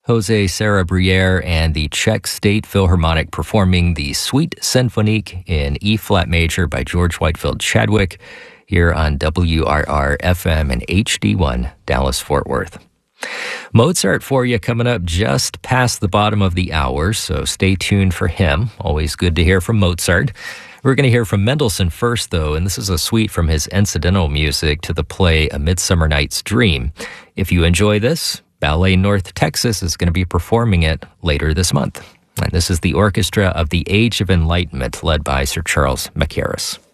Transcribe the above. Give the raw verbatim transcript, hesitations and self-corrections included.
Jose Serra Briere and the Czech State Philharmonic performing the Suite Symphonique in E-flat major by George Whitefield Chadwick here on W R R F M and H D one Dallas-Fort Worth. Mozart for you coming up just past the bottom of the hour, so stay tuned for him. Always good to hear from Mozart. We're going to hear from Mendelssohn first, though, and this is a suite from his incidental music to the play A Midsummer Night's Dream. If you enjoy this, Ballet North Texas is going to be performing it later this month. And this is the Orchestra of the Age of Enlightenment, led by Sir Charles Mackerras.